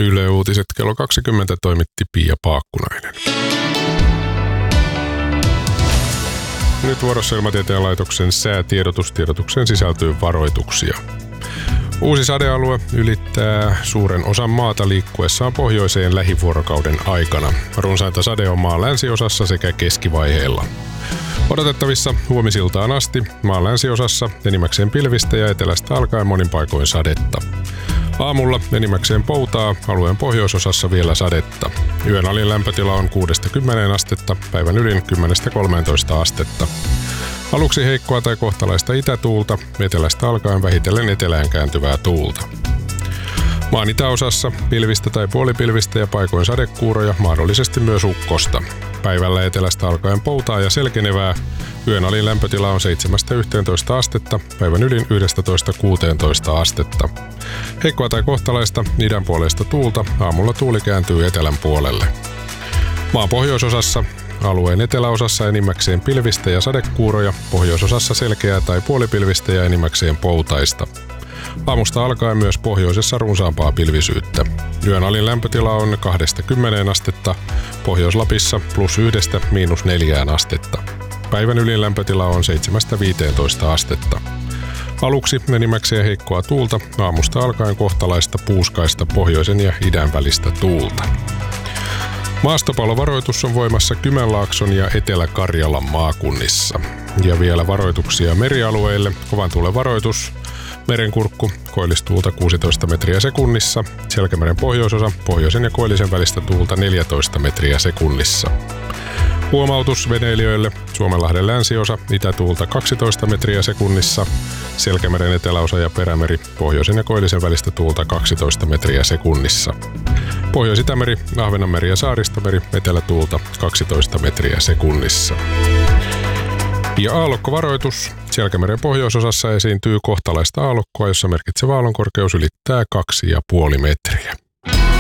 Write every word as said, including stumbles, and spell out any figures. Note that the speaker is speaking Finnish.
Yle Uutiset kello kaksikymmentä toimitti Pia Paakkunainen. Nyt vuorossa Ilmatieteen laitoksen säätiedotus. Tiedotukseen sisältyy varoituksia. Uusi sadealue ylittää suuren osan maata liikkuessaan pohjoiseen lähivuorokauden aikana. Runsainta sade on maan länsiosassa sekä keskivaiheilla. Odotettavissa huomisiltaan asti maan länsiosassa enimmäkseen pilvistä ja etelästä alkaen monin paikoin sadetta. Aamulla enimmäkseen poutaa, alueen pohjoisosassa vielä sadetta. Yön alin lämpötila on kuudesta kymmeneen astetta, päivän ylin kymmenestä kolmeentoista astetta. Aluksi heikkoa tai kohtalaista itätuulta, etelästä alkaen vähitellen etelään kääntyvää tuulta. Maan itäosassa pilvistä tai puolipilvistä ja paikoin sadekuuroja, mahdollisesti myös ukkosta. Päivällä etelästä alkaen poutaa ja selkenevää. Yön alin lämpötila on seitsemästä yhteentoista astetta, päivän ylin yhdestätoista kuuteentoista astetta. Heikkoa tai kohtalaista idän puolesta tuulta, aamulla tuuli kääntyy etelän puolelle. Maan pohjoisosassa, alueen eteläosassa enimmäkseen pilvistä ja sadekuuroja, pohjoisosassa selkeää tai puolipilvistä ja enimmäkseen poutaista. Aamusta alkaen myös pohjoisessa runsaampaa pilvisyyttä. Yön alin lämpötila on kahdesta kymmeneen astetta, Pohjois-Lapissa plus yhdestä miinus neljään astetta. Päivän ylin lämpötila on seitsemästä viiteentoista astetta. Aluksi enimmäkseen heikkoa tuulta, aamusta alkaen kohtalaista puuskaista pohjoisen ja idän välistä tuulta. Maastopallovaroitus on voimassa Kymenlaakson ja Etelä-Karjalan maakunnissa. Ja vielä varoituksia merialueille. Kovan tuulen varoitus. Merenkurkku, koillistuulta kuusitoista metriä sekunnissa. Selkämeren pohjoisosa, pohjoisen ja koillisen välistä tuulta neljätoista metriä sekunnissa. Huomautus veneilijöille. Suomenlahden länsiosa, itätuulta kaksitoista metriä sekunnissa. Selkämeren eteläosa ja perämeri, pohjoisen ja koillisen välistä tuulta kaksitoista metriä sekunnissa. Pohjois-Itämeri, Ahvenanmeri ja Saaristomeri, etelätuulta kaksitoista metriä sekunnissa. Ja aallokkovaroitus. Selkämeren pohjoisosassa esiintyy kohtalaista aallokkoa, jossa merkitsevä aallonkorkeus ylittää kaksi pilkku viisi metriä.